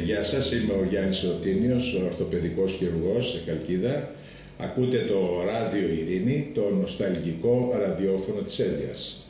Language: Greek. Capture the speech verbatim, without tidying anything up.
γεια σας, είμαι ο Γιάννης Ρωτίνιος, ο ορθοπαιδικός χειρουργός σε Χαλκίδα. Ακούτε το Ράδιο Ειρήνη, το νοσταλγικό ραδιόφωνο της Έλιας.